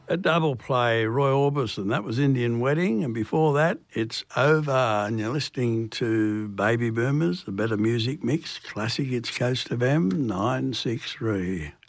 A double play, Roy Orbison, that was Indian Wedding, and before that, It's Over, and you're listening to Baby Boomers, the Better Music Mix, Classic Hits Coast FM 963.